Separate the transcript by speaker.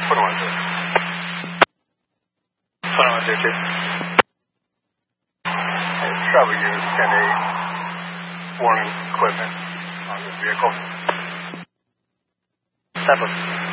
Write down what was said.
Speaker 1: Put on zero. Put on 02. Trouble use 10-8. Warning equipment on this vehicle. Step up.